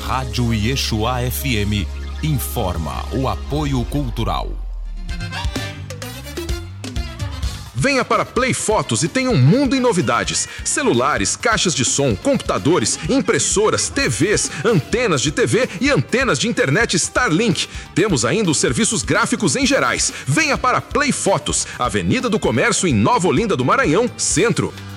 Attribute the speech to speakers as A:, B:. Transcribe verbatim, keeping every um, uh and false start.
A: Rádio Yeshua F M informa o apoio cultural.
B: Venha para Play Fotos e tenha um mundo em novidades. Celulares, caixas de som, computadores, impressoras, T Vs, antenas de T V e antenas de internet Starlink. Temos ainda os serviços gráficos em gerais. Venha para Play Fotos, Avenida do Comércio em Nova Olinda do Maranhão, Centro.